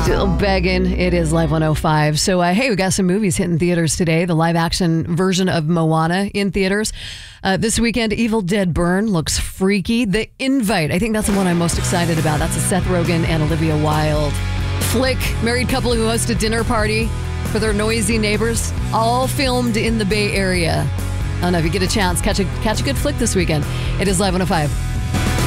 Still begging. It is Live 105. So, hey, we got some movies hitting theaters today. The live action version of Moana in theaters. This weekend, Evil Dead Burn looks freaky. The Invite, I think that's the one I'm most excited about. That's a Seth Rogen and Olivia Wilde flick. Married couple who host a dinner party for their noisy neighbors. All filmed in the Bay Area. I don't know if you get a chance, catch a good flick this weekend. It is Live 105.